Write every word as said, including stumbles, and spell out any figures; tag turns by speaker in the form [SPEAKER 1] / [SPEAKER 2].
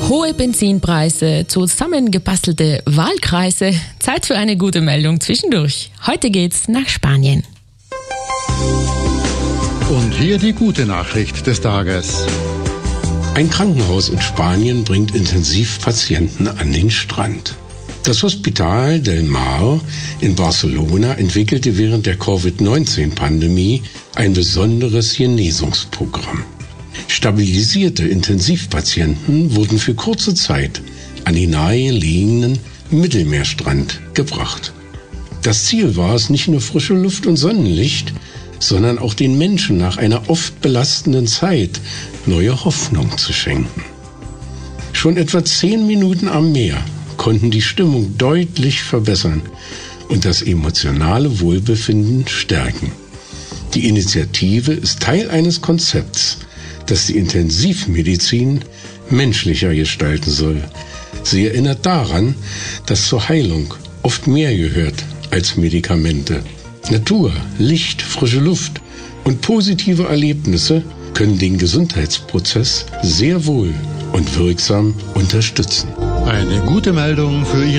[SPEAKER 1] Hohe Benzinpreise, zusammengebastelte Wahlkreise. Zeit für eine gute Meldung zwischendurch. Heute geht's nach Spanien.
[SPEAKER 2] Und hier die gute Nachricht des Tages.
[SPEAKER 3] Ein Krankenhaus in Spanien bringt Intensivpatienten an den Strand. Das Hospital del Mar in Barcelona entwickelte während der Covid neunzehn Pandemie ein besonderes Genesungsprogramm. Stabilisierte Intensivpatienten wurden für kurze Zeit an den nahegelegenen Mittelmeerstrand gebracht. Das Ziel war es, nicht nur frische Luft und Sonnenlicht, sondern auch den Menschen nach einer oft belastenden Zeit neue Hoffnung zu schenken. Schon etwa zehn Minuten am Meer konnten die Stimmung deutlich verbessern und das emotionale Wohlbefinden stärken. Die Initiative ist Teil eines Konzepts, das die Intensivmedizin menschlicher gestalten soll. Sie erinnert daran, dass zur Heilung oft mehr gehört als Medikamente. Natur, Licht, frische Luft und positive Erlebnisse können den Gesundheitsprozess sehr wohl und wirksam unterstützen.
[SPEAKER 2] Eine gute Meldung für Ihr